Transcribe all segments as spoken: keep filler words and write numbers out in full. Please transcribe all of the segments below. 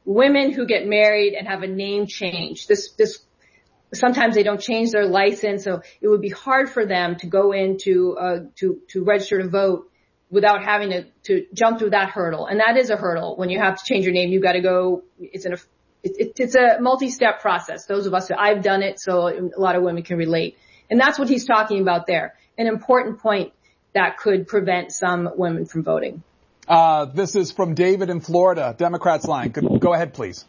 women who get married and have a name change. This, this, sometimes they don't change their license, so it would be hard for them to go into, uh, to, to register to vote without having to, to jump through that hurdle. And that is a hurdle. When you have to change your name, you've got to go, it's an, it, it, it's a multi-step process. Those of us, I've done it, so a lot of women can relate. And that's what he's talking about there. An important point that could prevent some women from voting. Uh, this is from David in Florida, Democrats line. Go ahead, please.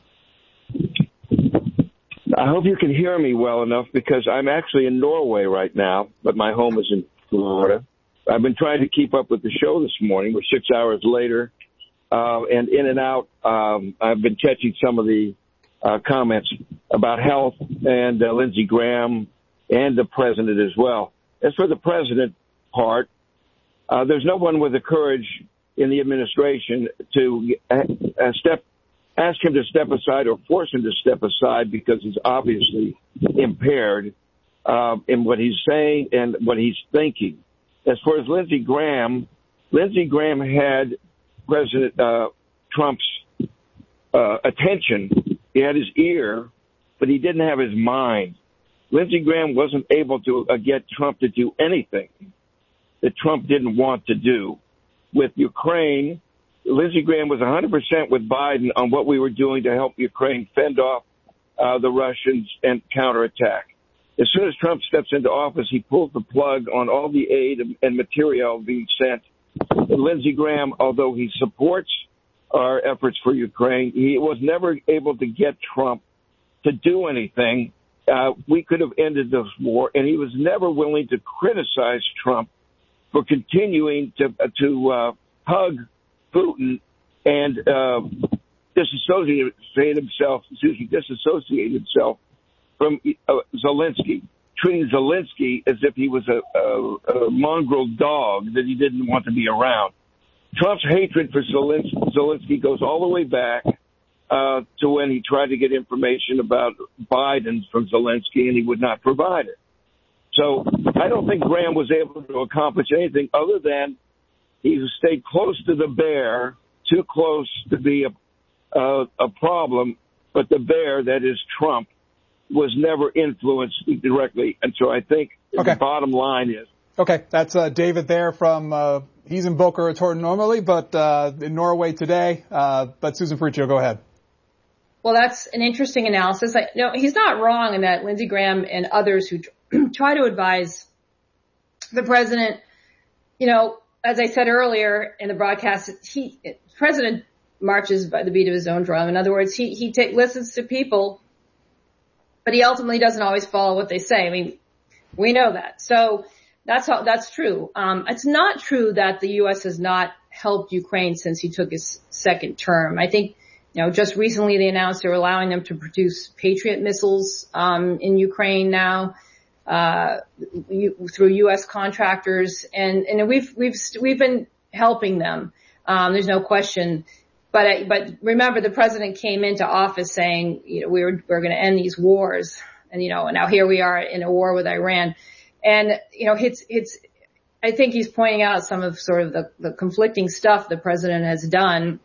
I hope you can hear me well enough because I'm actually in Norway right now, but my home is in Florida. I've been trying to keep up with the show this morning. We're six hours later, uh, and in and out. Um, I've been catching some of the uh, comments about health and uh, Lindsey Graham and the president as well. As for the president part, uh, there's no one with the courage in the administration to uh, step, ask him to step aside or force him to step aside because he's obviously impaired uh, in what he's saying and what he's thinking. As far as Lindsey Graham, Lindsey Graham had President uh, Trump's uh, attention. He had his ear, but he didn't have his mind. Lindsey Graham wasn't able to uh, get Trump to do anything that Trump didn't want to do. With Ukraine, Lindsey Graham was one hundred percent with Biden on what we were doing to help Ukraine fend off uh, the Russians and counterattack. As soon as Trump steps into office, he pulls the plug on all the aid and material being sent. And Lindsey Graham, although he supports our efforts for Ukraine, he was never able to get Trump to do anything. Uh, we could have ended this war, and he was never willing to criticize Trump for continuing to uh, to uh, hug Putin and uh, disassociate himself, excuse me, disassociate himself from uh, Zelensky, treating Zelensky as if he was a, a, a mongrel dog that he didn't want to be around. Trump's hatred for Zelensky, Zelensky goes all the way back uh, to when he tried to get information about Biden from Zelensky, and he would not provide it. So I don't think Graham was able to accomplish anything other than he stayed close to the bear, too close to be a, a, a problem, but the bear, that is Trump, was never influenced directly. And so I think okay. the bottom line is. Okay, that's uh, David there from, uh, he's in Boca Raton normally, but uh, in Norway today. Uh, but Susan Ferruccio, go ahead. Well, that's an interesting analysis. I, no, he's not wrong in that Lindsey Graham and others who try to advise the president, you know, as I said earlier in the broadcast, he, the president marches by the beat of his own drum. In other words, he, he t- listens to people, but he ultimately doesn't always follow what they say. I mean, we know that. So that's how, that's true. Um, it's not true that the U S has not helped Ukraine since he took his second term. I think, you know, just recently they announced they're allowing them to produce Patriot missiles, um, in Ukraine now. Uh, through U S contractors, and, and we've, we've, we've been helping them. Um, there's no question. But, but remember, the president came into office saying, you know, we were, we're going to end these wars. And, you know, and now here we are in a war with Iran. And, you know, it's, it's, I think he's pointing out some of sort of the, the conflicting stuff the president has done,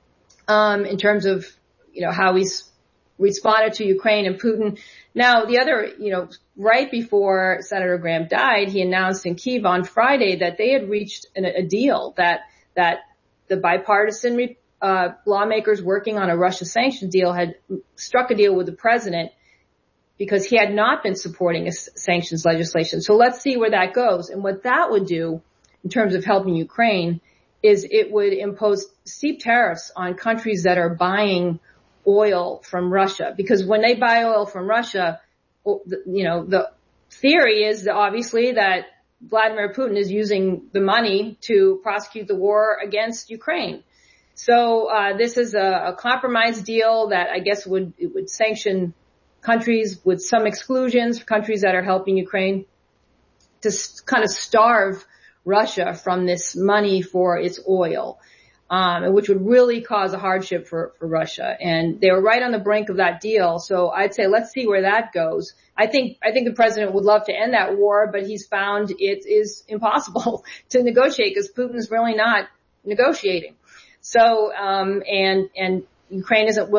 um, in terms of, you know, how he's responded to Ukraine and Putin. Now, the other, you know, right before Senator Graham died, he announced in Kyiv on Friday that they had reached an, a deal that, that the bipartisan, uh, lawmakers working on a Russia sanctions deal had struck a deal with the president because he had not been supporting a sanctions legislation. So let's see where that goes. And what that would do in terms of helping Ukraine is it would impose steep tariffs on countries that are buying oil from Russia, because when they buy oil from Russia, you know, the theory is that obviously that Vladimir Putin is using the money to prosecute the war against Ukraine. So, uh, this is a, a compromise deal that I guess would, it would sanction countries with some exclusions for countries that are helping Ukraine to kind of starve Russia from this money for its oil. Um, which would really cause a hardship for, for Russia. And they were right on the brink of that deal. So I'd say let's see where that goes. I think, I think the president would love to end that war, but he's found it is impossible to negotiate because Putin's really not negotiating. So, um, and, and Ukraine isn't willing